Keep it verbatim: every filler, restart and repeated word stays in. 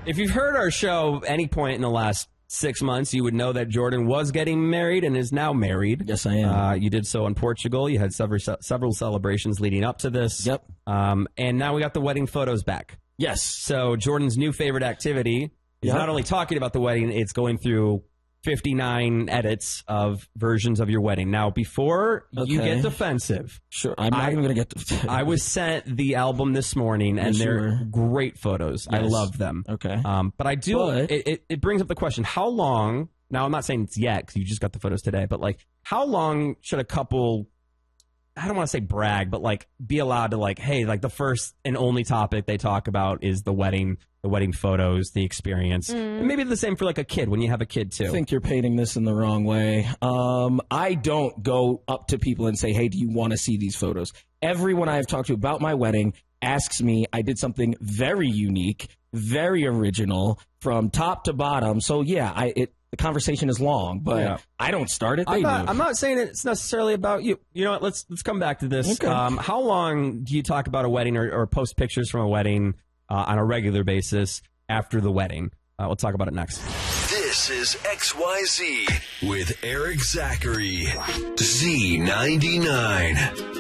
If you've heard our show any point in the last six months, you would know that Jordan was getting married and is now married. Yes, I am. Uh, you did so in Portugal. You had several several celebrations leading up to this. Yep. Um, and now we got the wedding photos back. Yes. So Jordan's new favorite activity is Yep. not only talking about the wedding, it's going through fifty-nine edits of versions of your wedding. Now, before you Okay. get defensive, Sure. I'm not I- even going to get to I was sent the album this morning, and Yes, you they're were. great photos. I Yes. love them. Okay. Um, but I do. But- it, it, it brings up the question: how long? Now, I'm not saying it's yet because you just got the photos today, but like, how long should a couple? I don't want to say brag, but like, be allowed to like, hey, like the first and only topic they talk about is the wedding, the wedding photos, the experience, and maybe the same for like a kid when you have a kid too. I think you're painting this in the wrong way. Um, I don't go up to people and say, hey, do you want to see these photos? Everyone I have talked to about my wedding asks me. I did something very unique, very original from top to bottom. So yeah, I it the conversation is long, but Yeah. I don't start it. They I'm not, do. I'm not saying it's necessarily about you. You know what? Let's let's come back to this. Okay. Um, how long do you talk about a wedding or, or post pictures from a wedding uh, on a regular basis after the wedding? Uh, we'll talk about it next. This is X Y Z with Eric Zachary. Z ninety-nine.